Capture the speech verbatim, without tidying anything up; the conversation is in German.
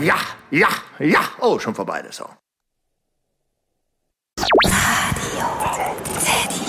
Ja, ja, ja. Oh, schon vorbei der Song. Radio Teddy.